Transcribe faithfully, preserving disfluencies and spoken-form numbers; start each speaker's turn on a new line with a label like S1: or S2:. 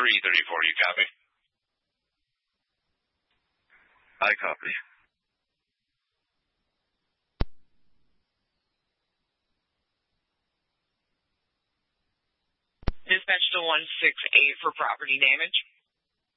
S1: three thirty-four, you copy?
S2: I copy.
S3: Dispatch to one six eight for property damage.